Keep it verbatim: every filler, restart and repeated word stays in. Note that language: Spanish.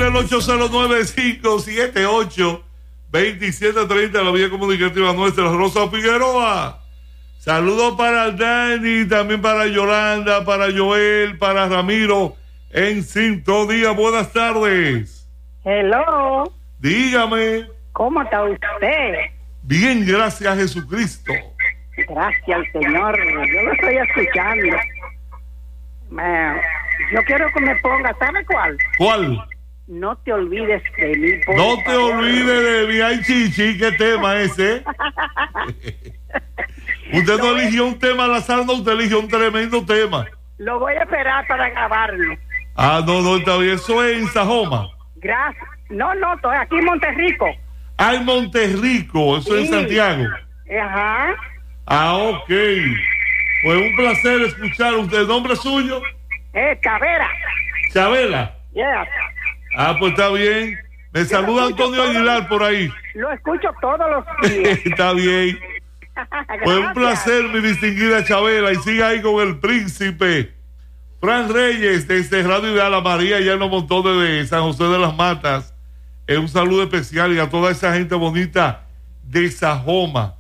el ocho cero nueve, cinco siete ocho, dos siete tres cero, la vía comunicativa nuestra, Rosa Figueroa. Saludos para Dani, también para Yolanda, para Joel, para Ramiro, en sintonía. Buenas tardes. Hello. Dígame. ¿Cómo está usted? Bien, gracias a Jesucristo. Gracias al Señor. Yo lo estoy escuchando. Me, yo quiero que me ponga, ¿sabe cuál? ¿Cuál? No te olvides de mí. Por No te favor. olvides de mí. Ay, chichi, ¿qué tema ese? Usted no eligió un tema al azar, no, usted eligió un tremendo tema. Lo voy a esperar para grabarlo. Ah, no, no, está bien. Eso es en Sajoma. Gracias. No, no, estoy aquí en Monterrico. Ah, en Monterrico, eso es Sí. en Santiago. Ajá. Ah, ok. Pues un placer escuchar. ¿Usted el nombre suyo? Eh, Cavera. Chabela. Yeah. Ah, pues está bien. Me saluda Antonio Aguilar por ahí. Lo escucho todos los días. Está bien. Pues un Gracias. placer, mi distinguida Chabela. Y siga ahí con el príncipe Fran Reyes, desde Radio Ideal a María, ya en los montones de San José de las Matas. Eh, un saludo especial y a toda esa gente bonita de Sajoma.